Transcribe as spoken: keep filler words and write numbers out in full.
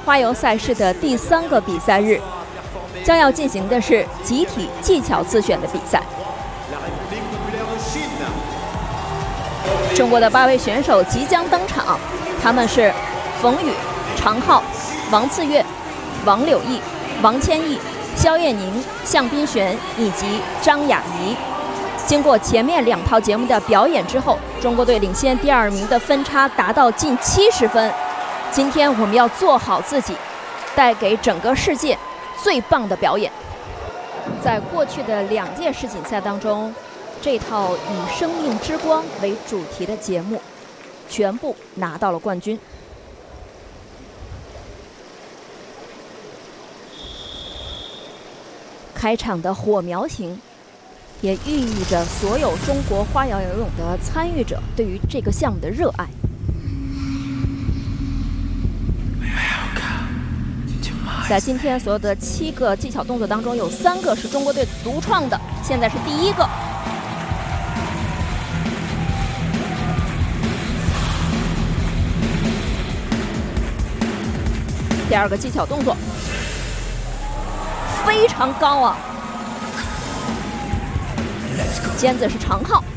花游赛事的第三个比赛日，将要进行的是集体技巧自选的比赛。中国的八位选手即将登场，他们是冯宇、常浩、王自岳、王柳毅、王千毅、肖艳宁、向斌璇以及张雅怡。经过前面两套节目的表演之后，中国队领先第二名的分差达到近七十分。今天我们要做好自己，带给整个世界最棒的表演。在过去的两届世锦赛当中，这套以生命之光为主题的节目全部拿到了冠军。开场的火苗型也寓意着所有中国花样游泳的参与者对于这个项目的热爱。在今天所有的七个技巧动作当中，有三个是中国队独创的，现在是第一个。第二个技巧动作非常高啊，尖子是常浩。